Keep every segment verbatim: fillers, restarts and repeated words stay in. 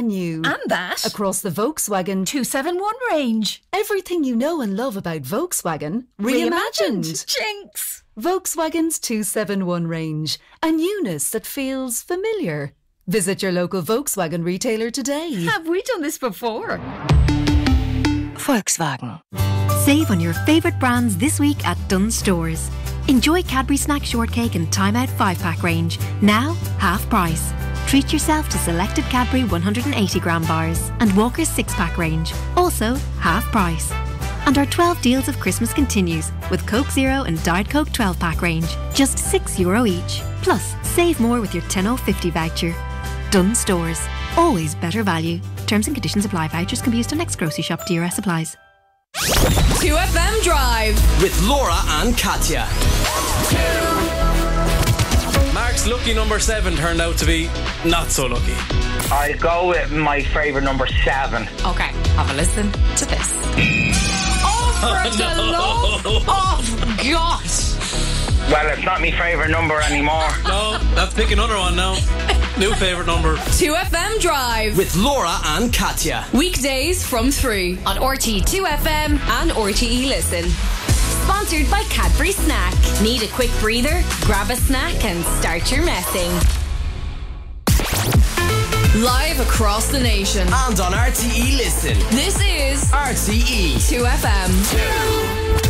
brand new. And that across the Volkswagen two seventy-one range. Everything you know and love about Volkswagen reimagined. Reimagined. Jinx. Volkswagen's two seventy-one range. A newness that feels familiar. Visit your local Volkswagen retailer today. Have we done this before? Volkswagen. Save on your favourite brands this week at Dunnes Stores. Enjoy Cadbury Snack Shortcake and Time Out five pack range. Now, half price. Treat yourself to selected Cadbury one hundred eighty gram bars and Walker's six pack range. Also, half price. And our twelve deals of Christmas continues with Coke Zero and Diet Coke twelve pack range. Just six euro each. Plus, save more with your ten oh fifty voucher. Dunnes Stores. Always better value. Terms and conditions apply. Vouchers can be used on next grocery shop. D R S applies. two F M Drive with Laura and Katya. Mark's lucky number seven turned out to be not so lucky. I go with my favourite number seven. Okay, have a listen to this. Oh, for the love of God! Well, it's not my favourite number anymore. No, that's pick another one now. New favourite number. two F M Drive with Laura and Katya. Weekdays from three on R T E two F M and R T E Listen. Sponsored by Cadbury Snack. Need a quick breather? Grab a snack and start your messing. Live across the nation and on R T E Listen. This is R T E two F M.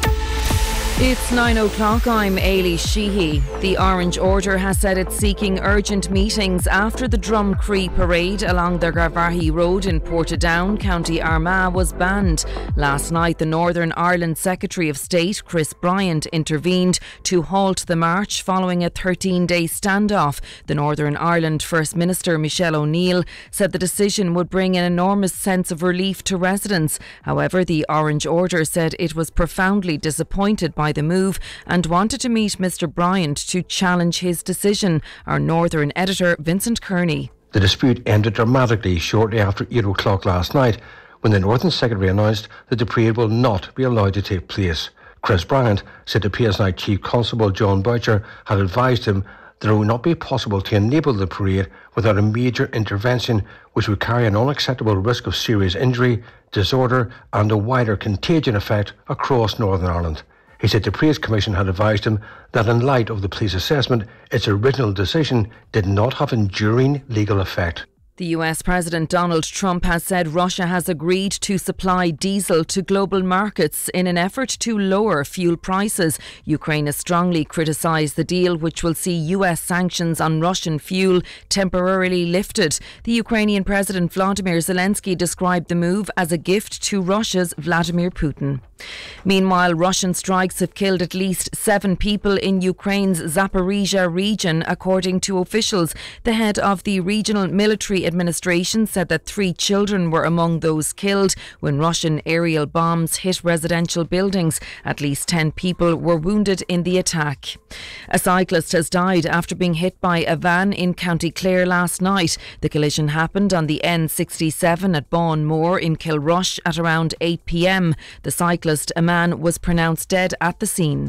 It's nine o'clock. I'm Ailey Sheehy. The Orange Order has said it's seeking urgent meetings after the Drumcree parade along the Garvaghey Road in Portadown, County Armagh, was banned. Last night, the Northern Ireland Secretary of State, Chris Bryant, intervened to halt the march following a thirteen-day standoff. The Northern Ireland First Minister, Michelle O'Neill, said the decision would bring an enormous sense of relief to residents. However, the Orange Order said it was profoundly disappointed by the move and wanted to meet Mr Bryant to challenge his decision. Our Northern editor, Vincent Kearney. The dispute ended dramatically shortly after eight o'clock last night when the Northern Secretary announced that the parade will not be allowed to take place. Chris Bryant said the P S N I Chief Constable John Boucher had advised him that it would not be possible to enable the parade without a major intervention which would carry an unacceptable risk of serious injury, disorder and a wider contagion effect across Northern Ireland. He said the Praise Commission had advised him that in light of the police assessment, its original decision did not have enduring legal effect. The U S President Donald Trump has said Russia has agreed to supply diesel to global markets in an effort to lower fuel prices. Ukraine has strongly criticised the deal, which will see U S sanctions on Russian fuel temporarily lifted. The Ukrainian President Volodymyr Zelensky described the move as a gift to Russia's Vladimir Putin. Meanwhile, Russian strikes have killed at least seven people in Ukraine's Zaporizhia region, according to officials. The head of the regional military administration said that three children were among those killed when Russian aerial bombs hit residential buildings. At least ten people were wounded in the attack. A cyclist has died after being hit by a van in County Clare last night. The collision happened on the N sixty-seven at Bawn Moor in Kilrush at around eight p m. The cyclist, a man, was pronounced dead at the scene.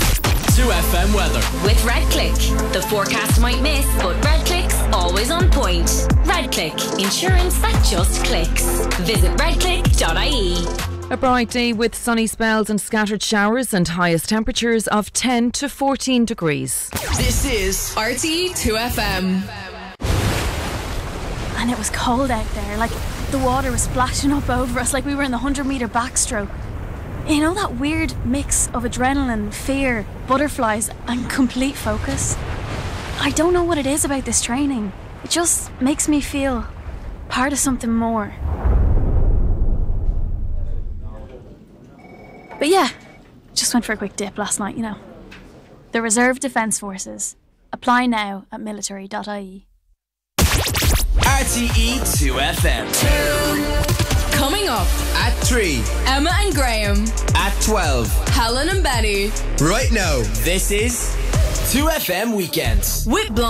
two F M weather with RedClick. The forecast might miss, but RedClick's always on point. RedClick, insurance that just clicks. Visit redclick dot I E. A bright day with sunny spells and scattered showers and highest temperatures of ten to fourteen degrees. This is R T E two F M. And it was cold out there, like the water was splashing up over us like we were in the one hundred metre backstroke. You know, that weird mix of adrenaline, fear, butterflies and complete focus? I don't know what it is about this training. It just makes me feel part of something more. But yeah, just went for a quick dip last night, you know. The Reserve Defence Forces. Apply now at military dot I E. R T E two F M. Coming up at three, Emma and Graham. At twelve, Helen and Betty. Right now, this is two F M Weekends with Blonde.